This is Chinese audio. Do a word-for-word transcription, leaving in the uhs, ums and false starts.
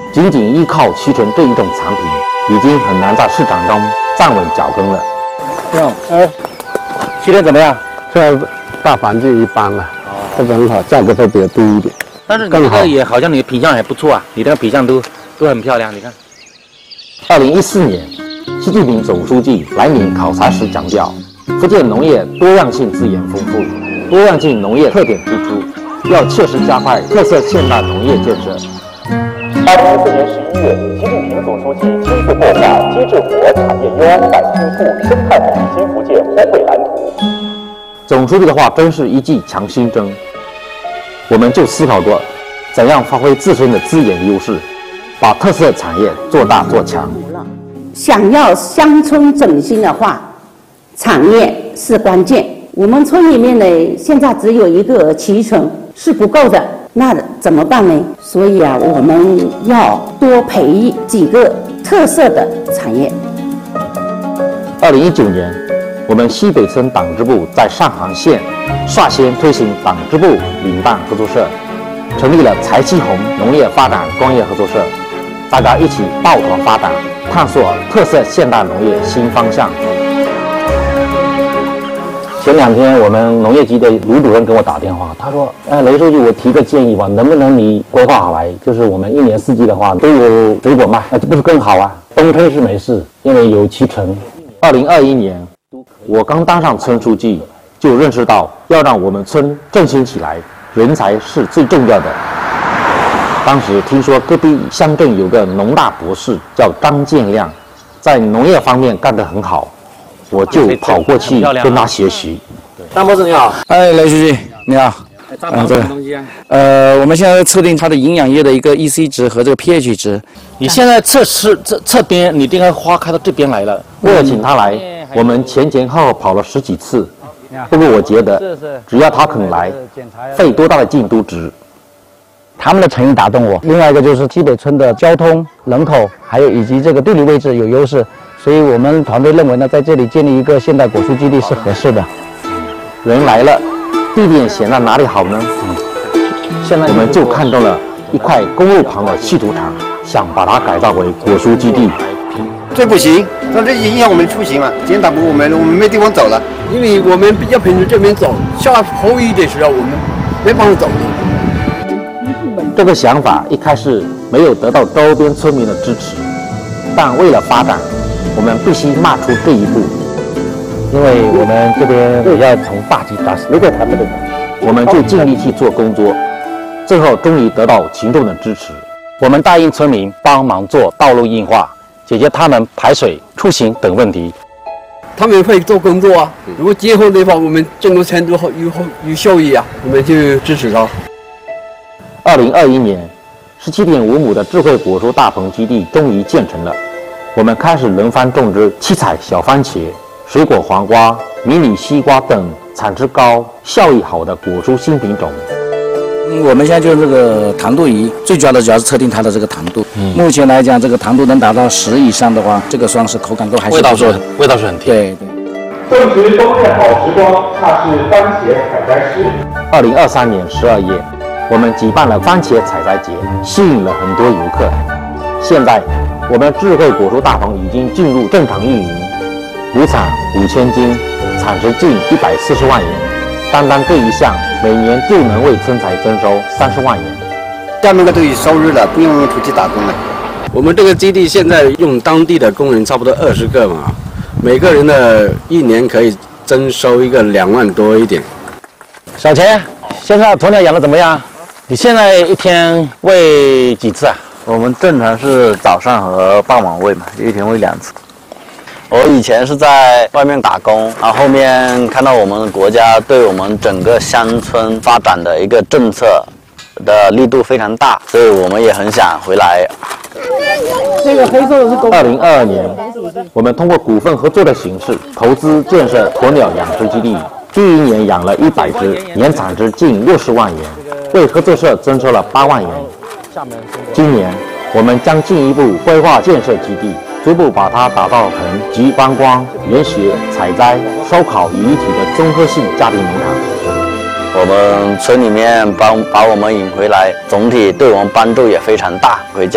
仅仅依靠脐橙这一种产品，已经很难在市场中站稳脚跟了。 这样，哎，脐橙怎么样？ 这大环境一般了，这个很好，价格都比较低一点。 但是你这个也好像你的品相还不错啊，你这个品相都都很漂亮，你看。 二零一四年，习近平总书记来宁考察时强调，福建农业多样性资源丰富，多样性农业特点突出，要切实加快特色现代农业建设。 二零一四年十一月，习近平总书记亲自擘下机制活产业优、百兴富、生态好新福建活绘蓝图。 总书记的话真是一剂强心针。我们就思考过，怎样发挥自身的资源优势，把特色产业做大做强。 想要乡村振兴的话，产业是关键。我们村里面呢，现在只有一个脐橙是不够的，那怎么办呢？所以啊，我们要多培育几个特色的产业。 二零一九年，我们西北村党支部在上杭县率先推行党支部领办合作社，成立了柴气红农业发展专业合作社，大家一起抱团发展，探索特色现代农业新方向。前两天我们农业局的卢主任给我打电话，他说：“哎，雷书记，我提个建议吧，能不能你规划好来，就是我们一年四季的话都有水果卖，那这不是更好啊？冬天是没事，因为有脐橙。”二零二一年，我刚当上村书记，就认识到要让我们村振兴起来，人才是最重要的。当时听说隔壁乡镇有个农大博士叫张建亮，在农业方面干得很好，我就跑过去跟他学习。 张博士你好。 哎，雷书记你好。 这什么东西啊？ 呃，我们现在测定它的营养液的一个 E C 值和这个 pH 值。 你现在测试这侧边，你这个花开到这边来了。 为了请他来，我们前前后后跑了十几次。不过我觉得，只要他肯来，费多大的劲都值。 他们的诚意打动我。另外一个就是西北村的交通、人口，还有以及这个地理位置有优势，所以我们团队认为呢，在这里建立一个现代果蔬基地是合适的。 人来了，地点选在哪里好呢？嗯，现在我们就看中了一块公路旁的稀土场，想把它改造为果蔬基地。 这不行，那这影响我们出行了。今天打不过我们，我们没地方走了， 因为我们要凭着这边走，下坡一的时候我们没办法走。 这个想法一开始没有得到周边村民的支持，但为了发展，我们必须迈出这一步。因为我们这边也要从大局打死，如果谈不得，我们就尽力去做工作，最后终于得到群众的支持。我们答应村民帮忙做道路硬化，解决他们排水、出行等问题。 他们会做工作啊，如果今后的话，我们整个程度有有效益啊，我们就支持他。 二零二一年，十七点五亩的智慧果蔬大棚基地终于建成了，我们开始轮番种植七彩小番茄、水果黄瓜、迷你西瓜等产值高、效益好的果蔬新品种。 嗯，我们现在就这个糖度仪，最主要的主要是测定它的这个糖度。嗯，目前来讲，这个糖度能达到十以上的话，这个霜是口感都还是味道是味道是很甜。 对对。 种植冬日好时光，那是番茄采摘师。 二零二三年十二月，我们举办了番茄采摘节，吸引了很多游客。现在，我们智慧果蔬大棚已经进入正常运营，亩产五千斤，产值近一百四十万元。单单这一项，每年就能为村财增收三十万元。 下面个都有收入了，不用出去打工了。 我们这个基地现在用当地的工人差不多二十个嘛，每个人的一年可以增收一个两万多一点。 小钱，现在鸵鸟养的怎么样？你现在一天喂几次啊？ 我们正常是早上和傍晚喂嘛，一天喂两次。我以前是在外面打工，然后后面看到我们国家对我们整个乡村发展的一个政策的力度非常大，所以我们也很想回来。 这个黑色的是公。 二零二二年，我们通过股份合作的形式投资建设鸵鸟养殖基地，第一年养了一百只，年产值近六十万元，为合作社增收了八万元。今年，我们将进一步规划建设基地，逐步把它打造成集观光、研学、采摘、烧烤于一体的综合性家庭农场。 我们村里面帮把我们引回来，总体对我们帮助也非常大。回家。